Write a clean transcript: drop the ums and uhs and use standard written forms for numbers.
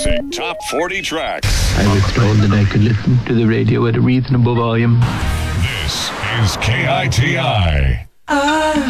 classic top 40 tracks. I was told that I could listen to the radio at a reasonable volume. This is KITI.